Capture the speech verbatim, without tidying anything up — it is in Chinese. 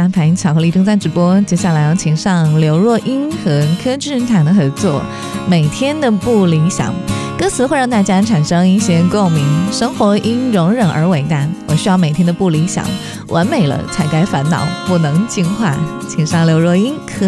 大牌巧克力正在直播，接下来要请上刘若英和柯智坦的合作《每天的不理想》，歌词会让大家产生一些共鸣。生活因容忍而伟大，我需要每天的不理想，完美了才该烦恼，不能进化。请上刘若英柯